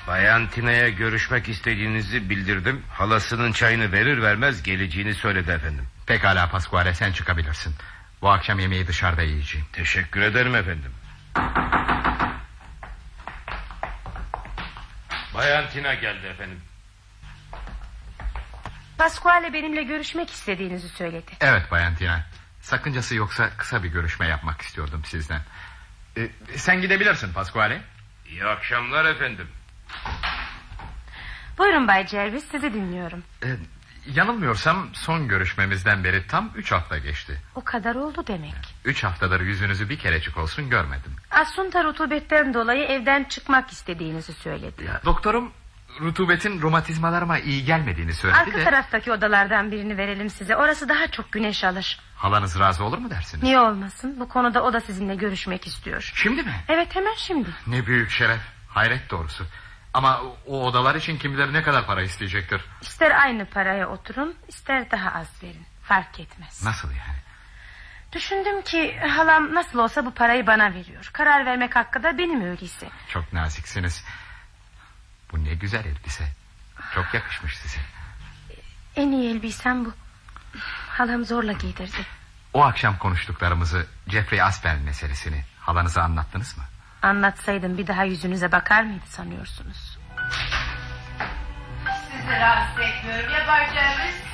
Bayan Tina'ya görüşmek istediğinizi bildirdim. Halasının çayını verir vermez geleceğini söyledi efendim. Pekala Pasquale, sen çıkabilirsin. Bu akşam yemeği dışarıda yiyeceğim. Teşekkür ederim efendim. Bayan Tina geldi efendim. Pasquale benimle görüşmek istediğinizi söyledi. Evet Bayan Tina. Sakıncası yoksa kısa bir görüşme yapmak istiyordum sizden. Sen gidebilirsin Pasquale. İyi akşamlar efendim. Buyurun Bay Jervis, sizi dinliyorum. Yanılmıyorsam son görüşmemizden beri tam 3 hafta geçti. O kadar oldu demek. 3 haftadır yüzünüzü bir kerecik olsun görmedim. Assunta rutubetten dolayı evden çıkmak istediğinizi söyledi. Doktorum rutubetin romatizmalarıma iyi gelmediğini söyledi. Arka taraftaki odalardan birini verelim size. Orası daha çok güneş alır. Halanız razı olur mu dersiniz? Niye olmasın? Bu konuda o da sizinle görüşmek istiyor. Şimdi mi? Evet, hemen şimdi. Ne büyük şeref. Hayret doğrusu. Ama o odalar için kim bilir ne kadar para isteyecektir. İster aynı paraya oturun, ister daha az verin. Fark etmez. Nasıl yani? Düşündüm ki halam nasıl olsa bu parayı bana veriyor. Karar vermek hakkı da benim öyleyse. Çok naziksiniz. Bu ne güzel elbise. Çok yakışmış size. En iyi elbisem bu. Halam zorla giydirdi. O akşam konuştuklarımızı, Jeffrey Aspel meselesini halanıza anlattınız mı? Anlatsaydım bir daha yüzünüze bakar mıydı sanıyorsunuz? Sizi rahatsız etmiyorum ya Bay Jervis?